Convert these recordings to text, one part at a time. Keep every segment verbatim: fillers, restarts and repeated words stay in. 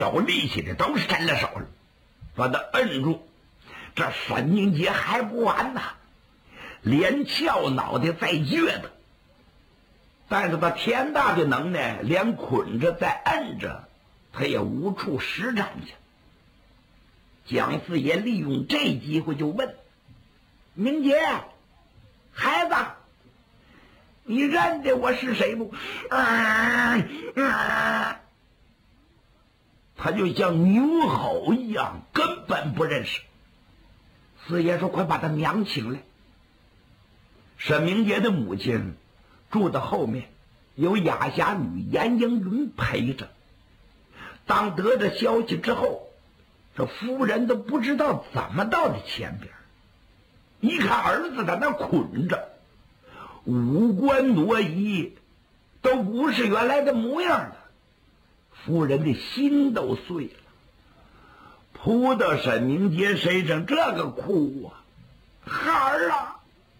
有力气的都伸了手了，把他摁住。这沈明杰还不完呐，连翘脑袋再撅的，但是他天大的能耐，连捆着再摁着，他也无处施展去。蒋四爷利用这机会就问：“明杰，孩子，你认得我是谁不？”啊啊、他就像牛吼一样，根本不认识。四爷说：“快把他娘请来。”沈明杰的母亲住在后面，有哑侠女严英云陪着。当得着消息之后，这夫人都不知道怎么到的前边，一看儿子在那捆着，五官挪移，都不是原来的模样了。夫人的心都碎了，扑到沈明杰身上，这个哭啊！孩儿啊，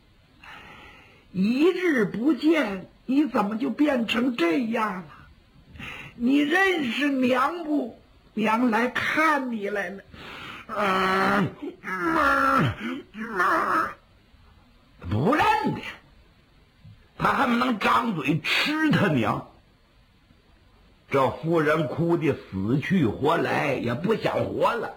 一日不见，你怎么就变成这样了？你认识娘不？娘来看你来了。啊啊啊、不认得，他还不能张嘴吃他娘。这妇人哭得死去活来，也不想活了。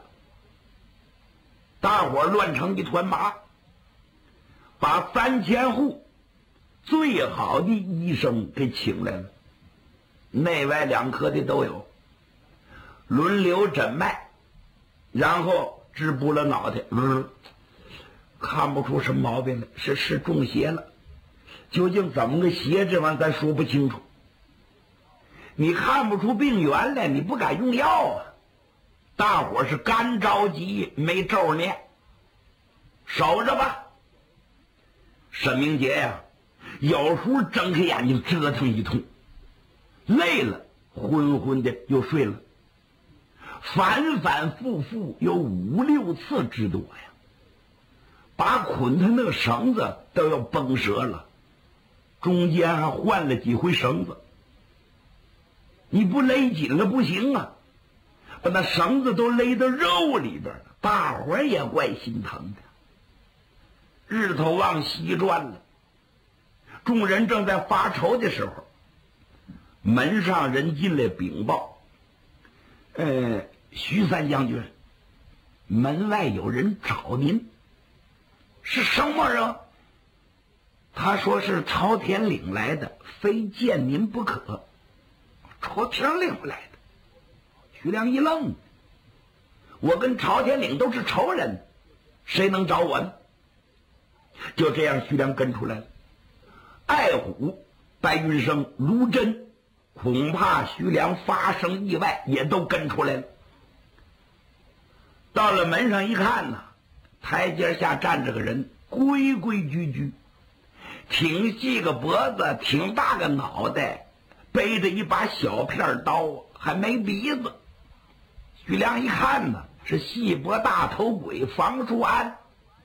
大伙乱成一团麻，把三千户最好的医生给请来了，内外两科的都有，轮流诊脉，然后治补了脑袋。嗯，看不出什么毛病来，是是中邪了。究竟怎么个邪，这玩意咱说不清楚。你看不出病源来，你不敢用药啊！大伙是干着急，没咒念，守着吧。沈明杰呀、啊，有时候睁开眼睛折腾一通，累了昏昏的又睡了，反反复复有五六次之多呀，把捆他那个绳子都要崩折了，中间还换了几回绳子。你不勒紧了不行啊，把那绳子都勒到肉里边了，大伙儿也怪心疼的。日头往西转了，众人正在发愁的时候，门上人进来禀报：“呃，徐三将军，门外有人找您。”是什么人？他说是朝天岭来的，非见您不可。朝天岭来的。徐良一愣，我跟朝天岭都是仇人，谁能找我呢？就这样，徐良跟出来了。爱虎、白云生、卢真，恐怕徐良发生意外，也都跟出来了。到了门上一看呢，台阶下站着个人，规规矩矩，挺细个脖子，挺大个脑袋，背着一把小片刀，还没鼻子。徐良一看呢，是细脖大头鬼房叔安。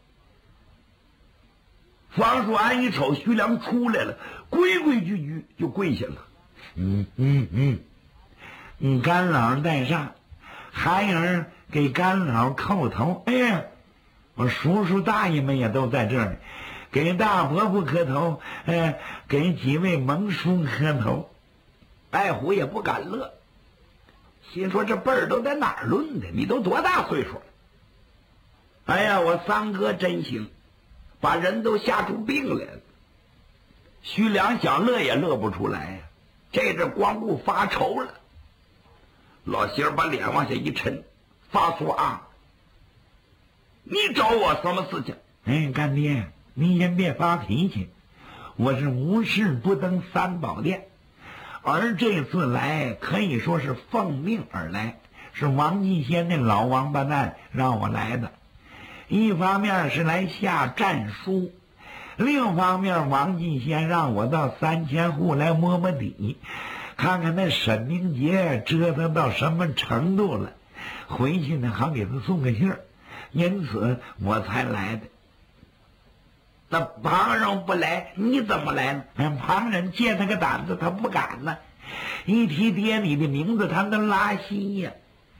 房叔安一瞅徐良出来了，规规矩矩就跪下了。嗯嗯嗯，你干老在上，还有人给干老叩头。哎呀，我叔叔大爷们也都在这儿，给大伯伯磕头，呃，给几位蒙叔磕头。爱虎也不敢乐，心说这辈儿都在哪儿论的？你都多大岁数了？哎呀，我三哥真行，把人都吓出病来了。徐良想乐也乐不出来呀，这阵光顾发愁了。老仙儿把脸往下一沉，发说啊，你找我什么事情？哎，干爹，你先别发脾气，我是无事不登三宝殿，而这次来可以说是奉命而来，是王继先那老王八蛋让我来的。一方面是来下战书，另一方面王继先让我到三千户来摸摸底，看看那沈明杰折腾到什么程度了，回去呢好给他送个信儿，因此我才来的。那旁人不来，你怎么来呢？旁人借他个胆子，他不敢呢。一提爹你的名字，他都拉稀呀。